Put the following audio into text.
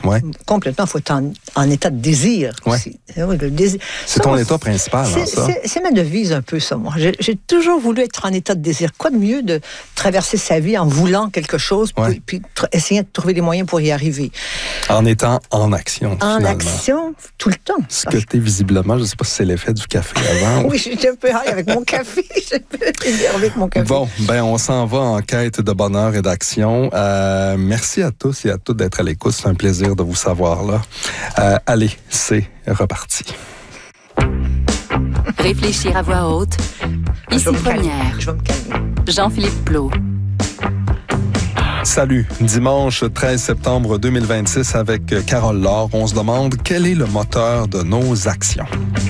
Ouais. Complètement, il faut être en état de désir aussi. Oui, le désir. C'est ton état principal, ça? C'est ma devise un peu, ça, moi. J'ai toujours voulu être en état de désir. Quoi de mieux de traverser sa vie en voulant quelque chose, puis essayer de trouver des moyens pour y arriver. En étant en action, finalement. En action, tout le temps. Ce que t'es visiblement, je ne sais pas si c'est l'effet du café avant. Oui, j'étais un peu high avec mon café. J'ai un peu énervé avec mon café. Bon, on s'en va en quête de bonheur et d'action. Merci à tous et à toutes d'être à l'écoute. C'est un plaisir de vous savoir là. Allez, c'est reparti. Réfléchir à voix haute. Ici Première. Je vais me calmer. Jean-Philippe Plot. Salut, dimanche 13 septembre 2026 avec Carole Laure. On se demande quel est le moteur de nos actions.